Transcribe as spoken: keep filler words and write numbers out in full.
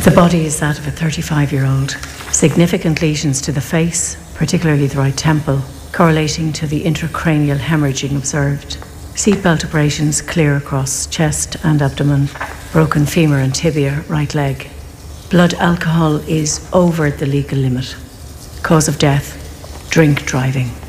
The body is that of a thirty-five-year-old. Significant lesions to the face, particularly the right temple, correlating to the intracranial hemorrhaging observed. Seatbelt abrasions clear across chest and abdomen, broken femur and tibia, right leg. Blood alcohol is over the legal limit. Cause of death, drink driving.